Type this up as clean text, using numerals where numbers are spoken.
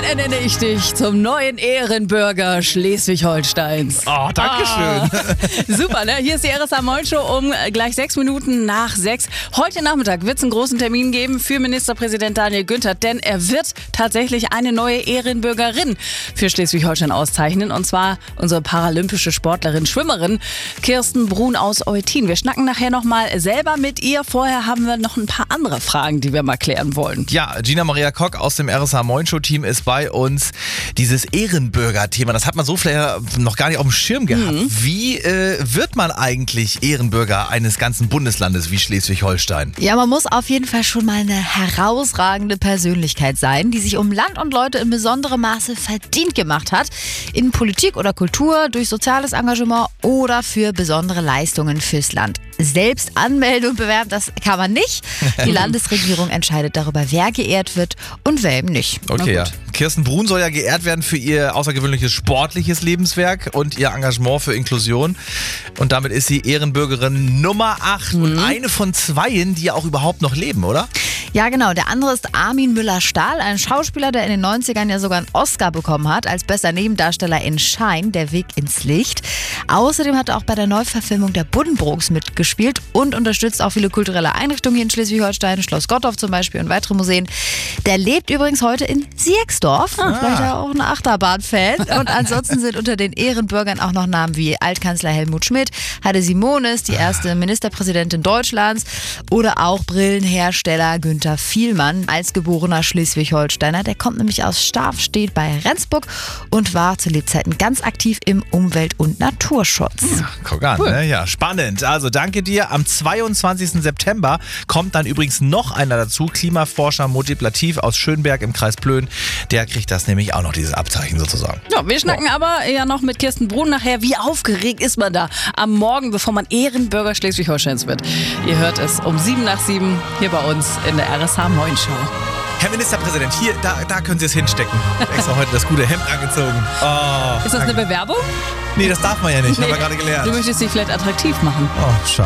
Hiermit ernenne ich dich zum neuen Ehrenbürger Schleswig-Holsteins. Oh, danke schön. Super, ne? Hier ist die RSA Moin Show um gleich 6 Minuten nach 6. Heute Nachmittag wird es einen großen Termin geben für Ministerpräsident Daniel Günther, denn er wird tatsächlich eine neue Ehrenbürgerin für Schleswig-Holstein auszeichnen. Und zwar unsere paralympische Sportlerin, Schwimmerin Kirsten Brun aus Eutin. Wir schnacken nachher nochmal selber mit ihr. Vorher haben wir noch ein paar andere Fragen, die wir mal klären wollen. Ja, Gina Maria Kock aus dem RSA Moin Show Team ist bei uns. Dieses Ehrenbürger-Thema, das hat man so vielleicht noch gar nicht auf dem Schirm gehabt. Wie wird man eigentlich Ehrenbürger eines ganzen Bundeslandes wie Schleswig-Holstein? Ja, man muss auf jeden Fall schon mal eine herausragende Persönlichkeit sein, die sich um Land und Leute in besonderem Maße verdient gemacht hat. In Politik oder Kultur, durch soziales Engagement oder für besondere Leistungen fürs Land. Selbst anmelden und bewerben, das kann man nicht. Die Landesregierung entscheidet darüber, wer geehrt wird und wer eben nicht. Okay, ja. Kirsten Brun soll ja geehrt werden für ihr außergewöhnliches sportliches Lebenswerk und ihr Engagement für Inklusion. Und damit ist sie Ehrenbürgerin Nummer 8 und eine von 2, die ja auch überhaupt noch leben, oder? Ja, genau. Der andere ist Armin Müller-Stahl, ein Schauspieler, der in den 90ern ja sogar einen Oscar bekommen hat, als bester Nebendarsteller in Shine, der Weg ins Licht. Außerdem hat er auch bei der Neuverfilmung der Buddenbrooks mitgespielt und unterstützt auch viele kulturelle Einrichtungen hier in Schleswig-Holstein, Schloss Gottorf zum Beispiel und weitere Museen. Der lebt übrigens heute in Sierksdorf, vielleicht auch ein Achterbahn-Fan. Und ansonsten sind unter den Ehrenbürgern auch noch Namen wie Altkanzler Helmut Schmidt, Heide Simonis, die erste Ministerpräsidentin Deutschlands oder auch Brillenhersteller Günther Vielmann als geborener Schleswig-Holsteiner. Der kommt nämlich aus Starfstedt bei Rendsburg und war zu Lebzeiten ganz aktiv im Umwelt- und Naturschutz. Ja, guck an, ne? Ja, spannend. Also danke dir. Am 22. September kommt dann übrigens noch einer dazu, Klimaforscher Motib Latif aus Schönberg im Kreis Plön. Der kriegt das nämlich auch noch, dieses Abzeichen sozusagen. Ja, wir schnacken aber ja noch mit Kirsten Brun nachher. Wie aufgeregt ist man da am Morgen, bevor man Ehrenbürger Schleswig-Holsteins wird? Ihr hört es um 7 nach 7 hier bei uns in der RSA Moin Show. Herr Ministerpräsident, hier, da können Sie es hinstecken. Ich habe extra heute das gute Hemd angezogen. Oh, Ist das eine Bewerbung? Nee, das darf man ja nicht, haben wir gerade gelernt. Du möchtest dich vielleicht attraktiv machen. Oh, schade.